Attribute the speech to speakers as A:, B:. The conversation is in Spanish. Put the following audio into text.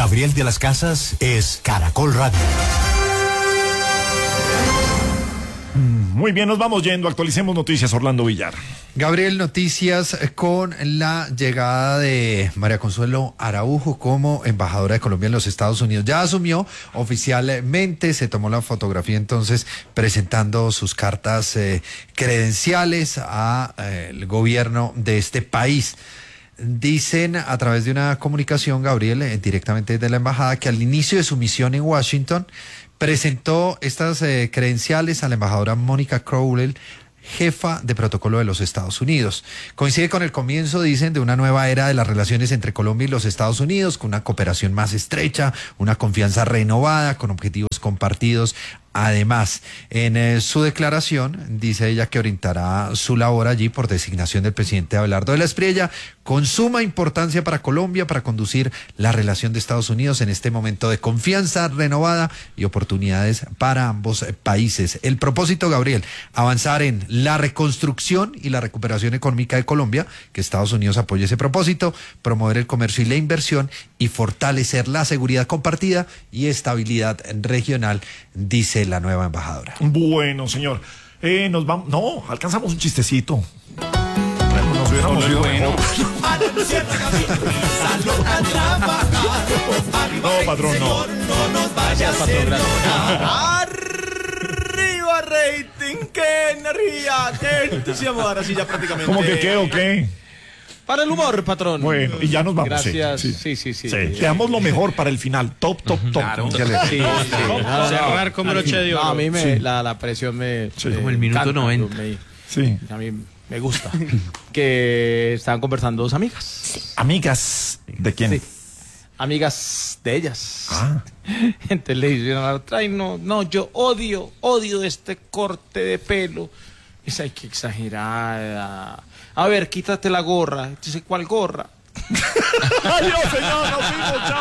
A: Gabriel de las Casas es Caracol Radio.
B: Muy bien, nos vamos yendo. Actualicemos noticias, Orlando Villar.
C: Gabriel, noticias con la llegada de María Consuelo Araujo como embajadora de Colombia en los Estados Unidos. Ya asumió oficialmente, se tomó la fotografía entonces presentando sus cartas credenciales al gobierno de este país. Dicen a través de una comunicación, Gabriel, directamente desde la embajada, que al inicio de su misión en Washington presentó estas credenciales a la embajadora Mónica Crowell, jefa de protocolo de los Estados Unidos. Coincide con el comienzo, dicen, de una nueva era de las relaciones entre Colombia y los Estados Unidos, con una cooperación más estrecha, una confianza renovada, con objetivos compartidos. Además, en su declaración, dice ella que orientará su labor allí por designación del presidente Abelardo de la Espriella, con suma importancia para Colombia, para conducir la relación de Estados Unidos en este momento de confianza renovada y oportunidades para ambos países. El propósito, Gabriel, avanzar en la reconstrucción y la recuperación económica de Colombia, que Estados Unidos apoye ese propósito, promover el comercio y la inversión y fortalecer la seguridad compartida y estabilidad regional, dice la nueva embajadora.
B: Bueno, señor, nos vamos. No, alcanzamos un chistecito. Bueno, nos hubiéramos ido mejor. No, patrón, no.
D: No nos vaya a hacer llorar. Arriba, rating, qué energía, qué entusiasmo. Ahora sí, ya prácticamente.
B: ¿Cómo que qué o qué?
D: Para el humor, patrón.
B: Bueno, y ya nos vamos.
D: Gracias.
B: Sí. Dejamos lo mejor para el final. Top.
D: Claro.
B: Sí.
D: Cerrar como broche de oro. A mí la presión me...
E: Como el minuto 90.
B: Sí.
D: A mí me gusta. Que estaban conversando dos amigas.
B: ¿Amigas de quién?
D: Sí. Amigas de ellas.
B: Ah.
D: Entonces le dicen a la otra, ay, no, yo odio este corte de pelo. Dice, ay, qué exagerada. A ver, quítate la gorra. Dice, ¿cuál gorra?
B: Adiós, señor, nos vimos, chao.